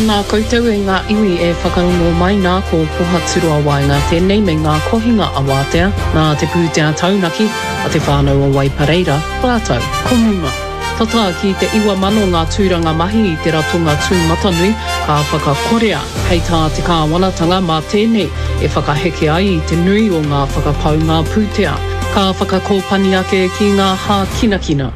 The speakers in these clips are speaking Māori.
Tēnā koutou e ngā iwi e whakaungo mai nā ko poha turua wainga tēnei me ngā kohinga awatea nā te pūtea taunaki a te whānau o Waipareira, rātou, komunga. Tata ki te iwa mano ngā tūranga mahi i te ratonga tūmatanui ka whakakorea hei tā te kāwanatanga mā tēnei e whakaheke ai i te nui o ngā whakapau ngā pūtea ka whakakōpani ake ki ngā hā kinakina.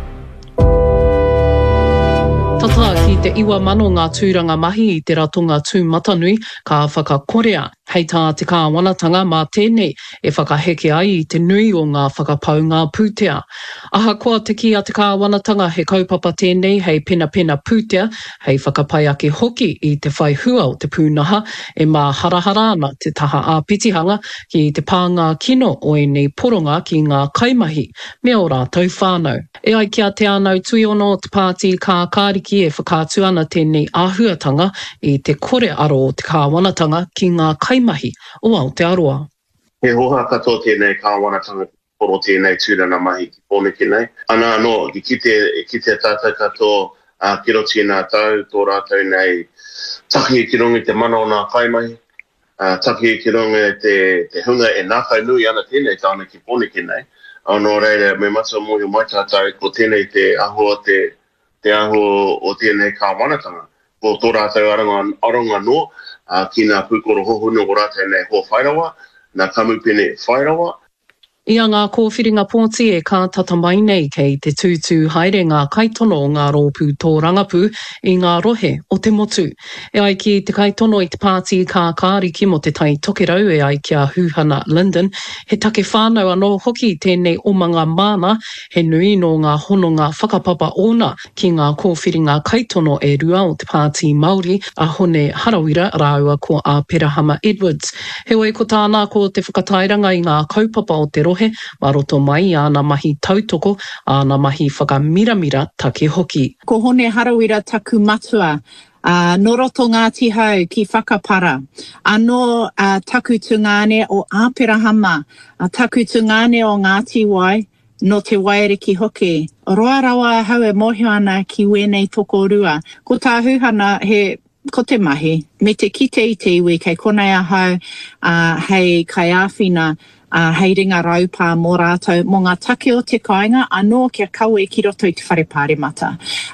Tata ki te iwa mano ngā tūranga mahi i te ratonga tūmatanui ka whakakorea hei tā te kāwanatanga mā tēnei e whakaheke ai i te nui o ngā whakapau ngā pūtea. Aha koa te ki a te kāwanatanga he kaupapa tēnei hei pena pūtea hei whakapai ake hoki i te whai hua o te pūnaha e mā harahara ana te taha āpitihanga ki te pāngā kino o e nei poronga ki ngā kaimahi mea o rātou whānau. E ai kia te anau tui ono o te pāti ka kāriki e whakātu ana tēnei āhuatanga i te kore aro o te kāwanatanga ki ngā kaimahi o Aotearoa. He hoha katoa tēnei kāwanatanga poro tēnei tūranga mahi ki pōneke nei. Ana anō, ki te tātou katoa ki roti nā tau, tō rātou nei taki ki rongi te mana o nā kaimahi, taki ki rongi te hunga e nākai nui ana tēnei tāna ki pōneke nei. Anō reire, me mata mohi mai tātou ko tēnei te ahua te aho o tēnei kāwanatanga. Ko tō rātou aronga no, ki ngā pūkoro hohunu o rātou nei ho whairawa, nā kamupene whairawa. Ia ngā kōwhiringa pōti e ka tata mai nei kei te tūtū haere ngā kaitono o ngā rōpū tō rangapū i ngā rohe o te motu. E ai ki te kaitono i te pāti ka kāriki mo te tai tokerau e ai kia Huhana Linden, he take whānau anō hoki tēnei omanga mana he nui no ngā hononga whakapapa ona ki ngā kōwhiringa kaitono e rua o te pāti Māori a hone harawira rāua ko a Perahama Edwards. Heoi ko tāna ko te whakatairanga i ngā kaupapa o te rohe, maroto mai āna mahi tautoko, āna mahi whakamiramira take hoki. Ko hone harawira taku matua, noroto Ngāti Hau ki whakapara. Anō taku tungane o Āperahama, taku tungane o Ngāti Wai, no te waireki hoki. Roa rawa hau e mohio ana ki wēnei toko rua. Ko tā huhana he ko te mahi, me te kite i te iwi kei konei ahau, hei kai āwhina, hei ringa raupā mō rātou, mō ngā take o te kāinga, anō kia kaue ki roto i te wharepāre mata.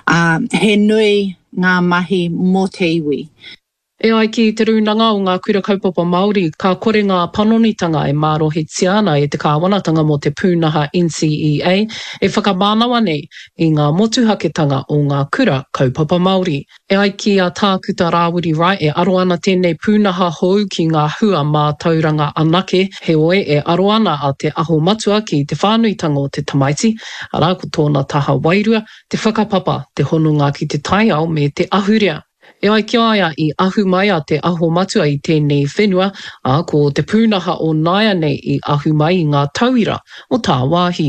He nui ngā mahi mō te iwi. E ai ki te runanga o ngā kura kaupapa Māori, ka kore ngā panonitanga e mārohitia ana e te kāwanatanga mo te pūnaha NCEA, e whakamānawa nei i ngā motuhaketanga o ngā kura kaupapa Māori. E ai ki a tākuta Rāwiri Rai e aro ana tēnei pūnaha hou ki ngā hua mā tauranga anake, he oe e aro ana a te aho matua ki te whānuitanga o te tamaiti, ara ko tōna taha wairua, te whakapapa, te hononga ki te taiao me te ahurea. E ai kia aia i ahu mai a te aho matua i tēnei whenua, a ko te pūnaha o Naia nei i ahu mai i ngā tauira o tā wāhi.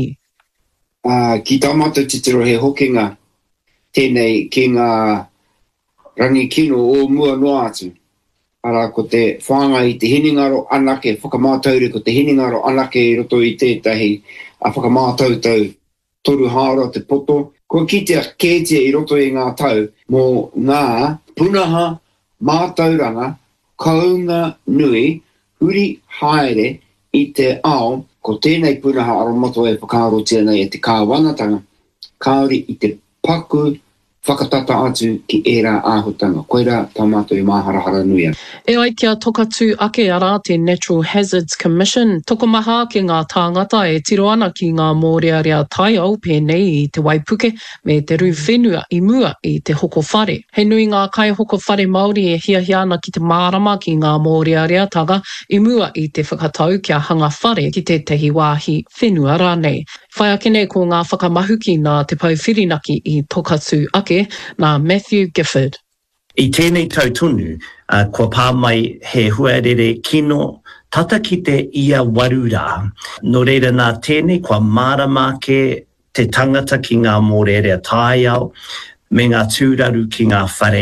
Ki tamata te tiro he hokinga tēnei ki ngā rangi kino o mua noa atu. Ara ko te whanga i te hiningaro anake, whakamātauri ko te hiningaro anake i roto i tētahi a whakamātautau toru hāra te poto. Ko kitea kētia i roto i ngā tau mō ngā punaha mātauranga kaunga nui huri haere i te ao ko tēnei punaha aromato e whakārotia nei e te kāwanatanga kāori i te paku whakatata atu ki ērā āhutanga. Koira tamato i māharahara nuia. E ai kia tokatu ake ara te Natural Hazards Commission, tokomaha ki ngā tāngata e tiro ana ki ngā mōrearea taiao pēnei i te Waipuke me te ruwhenua i mua i te hoko whare. He nui ngā kai hoko whare Māori e hiahia ana ki te mārama ki ngā mōrearea taga i mua i te whakatau kia hanga whare ki te tehi wāhi whenua rānei. Whai ake nei ko ngā whakamahuki nā te pauwhirinaki i tokatu ake nā Matthew Gifford. I tēnei tautunu, kua pā mai he huarere kino tata ki te ia warura. No reira nā tēnei kua mārama ke te tangata ki ngā mōrearea tāiao, me ngā tūraru ki ngā whare